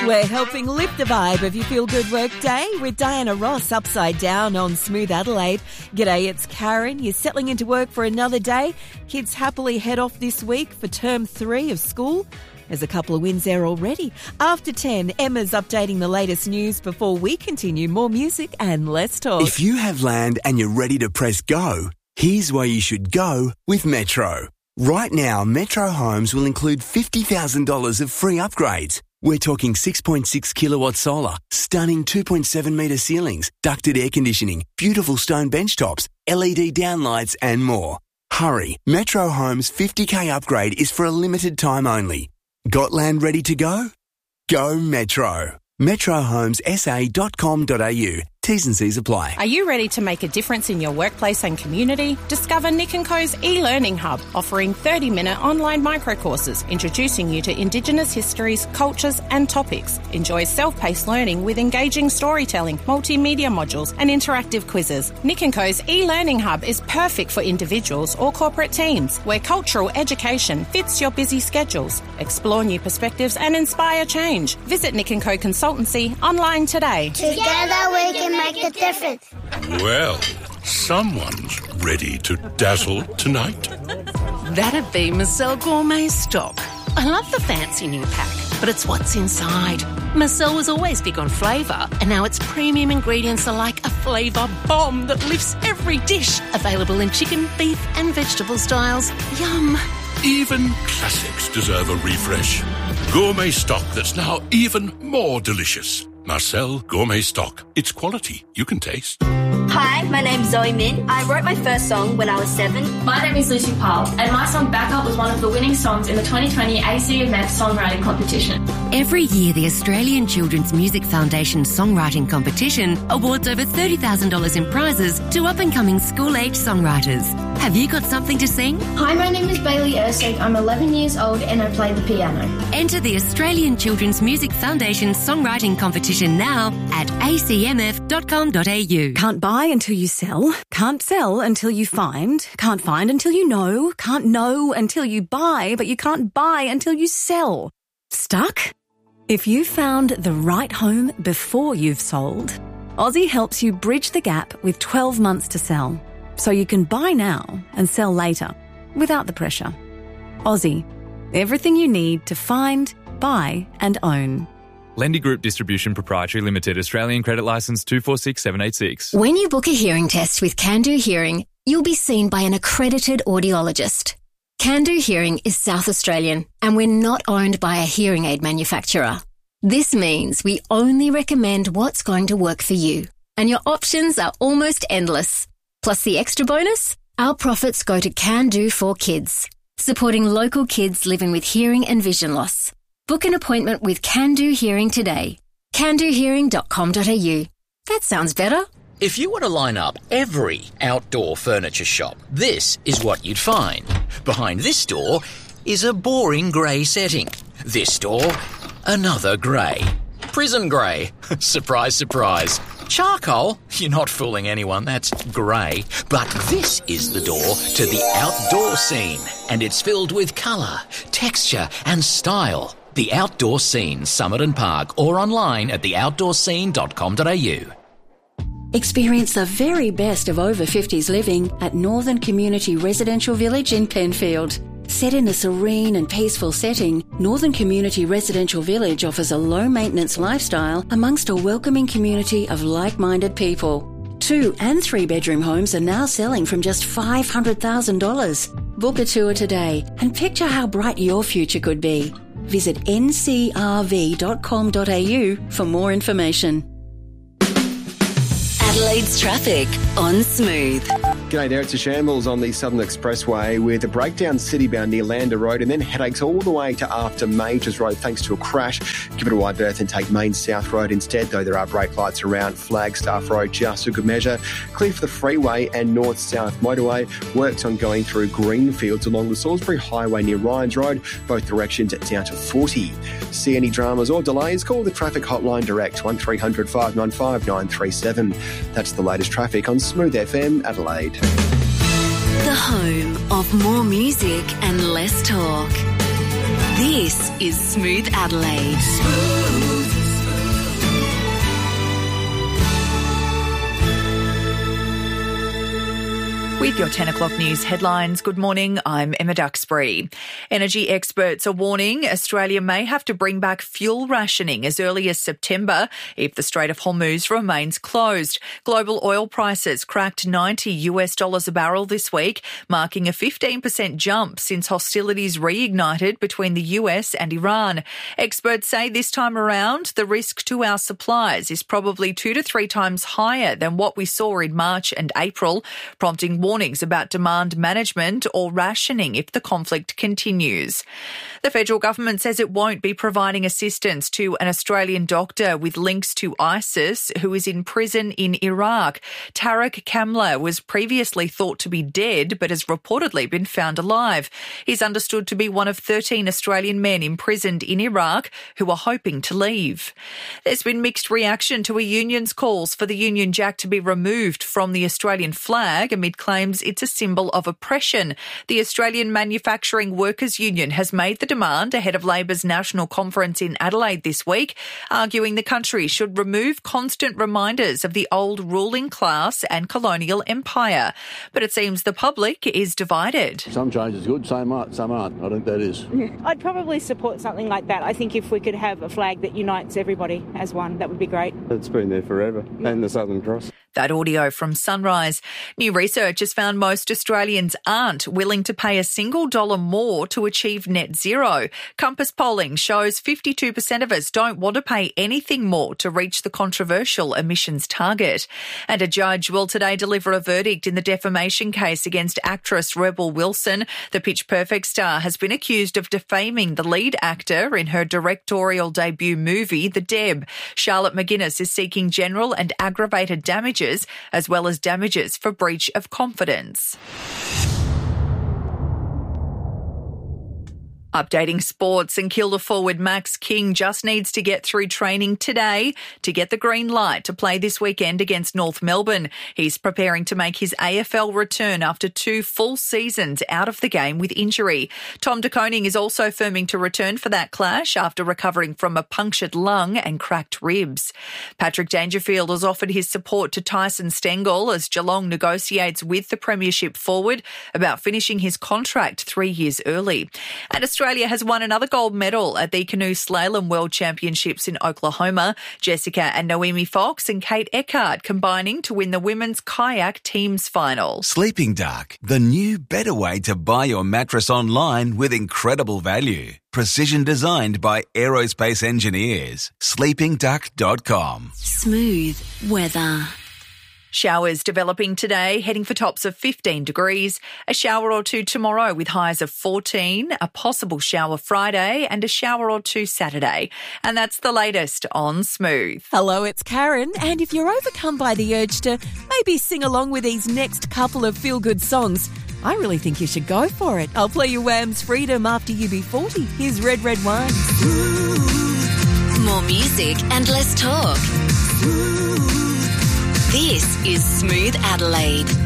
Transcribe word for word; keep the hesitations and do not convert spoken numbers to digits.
We're helping lift the vibe of your feel-good work day with Diana Ross upside down on Smooth Adelaide. G'day, it's Karen. You're settling into work for another day. Kids happily head off this week for term three of school. There's a couple of wins there already. After ten, Emma's updating the latest news before we continue. More music and less talk. If you have land and you're ready to press go, here's where you should go with Metro. Right now, Metro Homes will include fifty thousand dollars of free upgrades. We're talking six point six kilowatt solar, stunning two point seven metre ceilings, ducted air conditioning, beautiful stone bench tops, L E D downlights and more. Hurry, Metro Homes' fifty K upgrade is for a limited time only. Got land ready to go? Go Metro. metro homes s a dot com dot a u. T's and C's apply. Are you ready to make a difference in your workplace and community? Discover Nick and Co's e-learning hub, offering thirty-minute online micro-courses introducing you to Indigenous histories, cultures and topics. Enjoy self-paced learning with engaging storytelling, multimedia modules and interactive quizzes. Nick and Co's e-learning hub is perfect for individuals or corporate teams, where cultural education fits your busy schedules. Explore new perspectives and inspire change. Visit Nick and Co Consultancy online today. Together we can make a difference. Well, someone's ready to dazzle tonight. That'd be Marcel Gourmet Stock. I love the fancy new pack, but it's what's inside. Marcel was always big on flavour, and now its premium ingredients are like a flavour bomb that lifts every dish. Available in chicken, beef and vegetable styles. Yum. Even classics deserve a refresh. Gourmet Stock that's now even more delicious. Marcel Gourmet Stock. It's quality you can taste. Hi, my name's Zoe Min. I wrote my first song when I was seven. My name is Lucy Powell, and my song Back Up was one of the winning songs in the twenty twenty A C M F Songwriting Competition. Every year, the Australian Children's Music Foundation Songwriting Competition awards over thirty thousand dollars in prizes to up-and-coming school-age songwriters. Have you got something to sing? Hi, my name is Bailey Ersig. I'm eleven years old and I play the piano. Enter the Australian Children's Music Foundation Songwriting Competition now at a c m f dot com dot a u. Can't buy until you sell, can't sell until you find, can't find until you know, can't know until you buy, but you can't buy until you sell. Stuck? If you found the right home before you've sold, Aussie helps you bridge the gap with twelve months to sell, so you can buy now and sell later without the pressure. Aussie, everything you need to find, buy and own. Lendy Group Distribution Proprietary Limited, Australian Credit Licence two four six seven eight six. When you book a hearing test with Can Do Hearing, you'll be seen by an accredited audiologist. Can Do Hearing is South Australian, and we're not owned by a hearing aid manufacturer. This means we only recommend what's going to work for you, and your options are almost endless. Plus the extra bonus, our profits go to Can Do for Kids, supporting local kids living with hearing and vision loss. Book an appointment with Can Do Hearing today. can do hearing dot com dot a u. That sounds better. If you were to line up every outdoor furniture shop, this is what you'd find. Behind this door is a boring grey setting. This door, another grey. Prison grey. Surprise, surprise. Charcoal? You're not fooling anyone, that's grey. But this is the door to the outdoor scene, and it's filled with colour, texture and style. The Outdoor Scene, Summit and Park, or online at the outdoor scene dot com dot a u. Experience the very best of over fifties living at Northern Community Residential Village in Penfield. Set in a serene and peaceful setting, Northern Community Residential Village offers a low-maintenance lifestyle amongst a welcoming community of like-minded people. Two and three-bedroom homes are now selling from just five hundred thousand dollars. Book a tour today and picture how bright your future could be. Visit n c r v dot com dot a u for more information. Adelaide's traffic on Smooth. G'day there, it's a shambles on the Southern Expressway with a breakdown city-bound near Lander Road and then headaches all the way to after Majors Road thanks to a crash. Give it a wide berth and take Main South Road instead, though there are brake lights around Flagstaff Road just a good measure. Clear for the freeway and north-south motorway. Works ongoing through Greenfields along the Salisbury Highway near Ryans Road, both directions down to forty. See any dramas or delays? Call the traffic hotline direct one three hundred five nine five nine three seven. That's the latest traffic on Smooth F M Adelaide. The home of more music and less talk. This is Smooth Adelaide. Smooth. With your ten o'clock news headlines, good morning, I'm Emma Duxbury. Energy experts are warning Australia may have to bring back fuel rationing as early as September if the Strait of Hormuz remains closed. Global oil prices cracked ninety US dollars a barrel this week, marking a fifteen percent jump since hostilities reignited between the U S and Iran. Experts say this time around, the risk to our supplies is probably two to three times higher than what we saw in March and April, prompting warnings about demand management or rationing if the conflict continues. The federal government says it won't be providing assistance to an Australian doctor with links to ISIS who is in prison in Iraq. Tariq Kamla was previously thought to be dead but has reportedly been found alive. He's understood to be one of thirteen Australian men imprisoned in Iraq who are hoping to leave. There's been mixed reaction to a union's calls for the Union Jack to be removed from the Australian flag amid claims it's a symbol of oppression. The Australian Manufacturing Workers Union has made the demand ahead of Labor's national conference in Adelaide this week, arguing the country should remove constant reminders of the old ruling class and colonial empire. But it seems the public is divided. Some change is good, some aren't. Some aren't. I think that is. I'd probably support something like that. I think if we could have a flag that unites everybody as one, that would be great. It's been there forever, and the Southern Cross. That audio from Sunrise. New research has found most Australians aren't willing to pay a single dollar more to achieve net zero. Compass polling shows fifty-two percent of us don't want to pay anything more to reach the controversial emissions target. And a judge will today deliver a verdict in the defamation case against actress Rebel Wilson. The Pitch Perfect star has been accused of defaming the lead actor in her directorial debut movie, The Deb. Charlotte McGuinness is seeking general and aggravated damages as well as damages for breach of confidence. Updating sports, and Kilda forward Max King just needs to get through training today to get the green light to play this weekend against North Melbourne. He's preparing to make his A F L return after two full seasons out of the game with injury. Tom De Koning is also firming to return for that clash after recovering from a punctured lung and cracked ribs. Patrick Dangerfield has offered his support to Tyson Stengel as Geelong negotiates with the Premiership forward about finishing his contract three years early. And Australia Australia has won another gold medal at the Canoe Slalom World Championships in Oklahoma. Jessica and Noemi Fox and Kate Eckhart combining to win the women's kayak teams final. Sleeping Duck, the new better way to buy your mattress online with incredible value. Precision designed by aerospace engineers. sleeping duck dot com. Smooth weather. Showers developing today, heading for tops of fifteen degrees. A shower or two tomorrow with highs of fourteen, a possible shower Friday and a shower or two Saturday. And that's the latest on Smooth. Hello, it's Karen. And if you're overcome by the urge to maybe sing along with these next couple of feel-good songs, I really think you should go for it. I'll play you Wham's Freedom after U B forty. Here's Red Red Wine. More music and less talk. This is Smooth Adelaide.